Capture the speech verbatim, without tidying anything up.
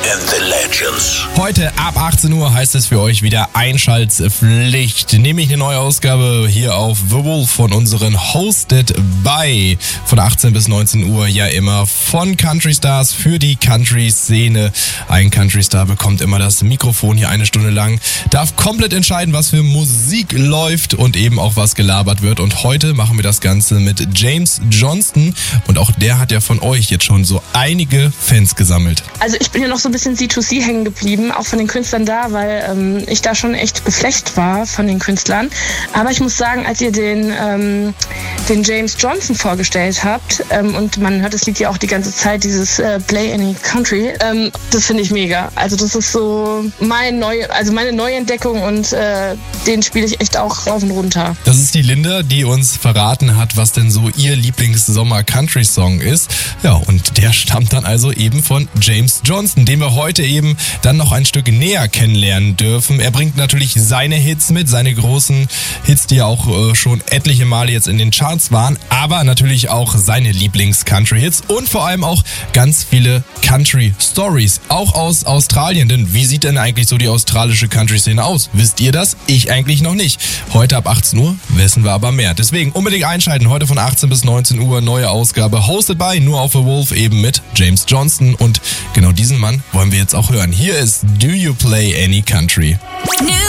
and the Legends. Heute ab achtzehn Uhr heißt es für euch wieder Einschaltpflicht. Nämlich eine neue Ausgabe hier auf The Wolf von unseren Hosted by. Von achtzehn bis neunzehn Uhr ja immer von Country Stars für die Country-Szene. Ein Country Star bekommt immer das Mikrofon hier eine Stunde lang, darf komplett entscheiden, was für Musik läuft und eben auch was gelabert wird. Und heute machen wir das Ganze mit James Johnston. Und auch der hat ja von euch jetzt schon so einige Fans gesammelt. Also ich bin ja noch so ein bisschen C zwei C hängen geblieben, auch von den Künstlern da, weil ähm, ich da schon echt geflecht war von den Künstlern. Aber ich muss sagen, als ihr den, ähm, den James Johnston vorgestellt habt, ähm, und man hört das Lied ja auch die ganze Zeit, dieses äh, Play Any Country, ähm, das finde ich mega. Also das ist so mein neu, also meine Neuentdeckung und äh, den spiele ich echt auch rauf und runter. Das ist die Linda, die uns verraten hat, was denn so ihr Lieblings-Sommer-Country-Song ist. Ja, und der stammt dann also eben von James Johnston, den wir heute eben dann noch ein Stück näher kennenlernen dürfen. Er bringt natürlich seine Hits mit, seine großen Hits, die ja auch äh, schon etliche Male jetzt in den Charts waren, aber natürlich auch seine Lieblings-Country-Hits und vor allem auch ganz viele Country-Stories, auch aus Australien. Denn wie sieht denn eigentlich so die australische Country-Szene aus? Wisst ihr das? Ich eigentlich noch nicht. Heute ab achtzehn Uhr wissen wir aber mehr. Deswegen unbedingt einschalten. Heute von achtzehn bis neunzehn Uhr neue Ausgabe Hosted by, nur auf The Wolf, eben mit James Johnston. Und genau diesen Mann wollen wir jetzt auch hören. Hier ist Do You Play Any Country? New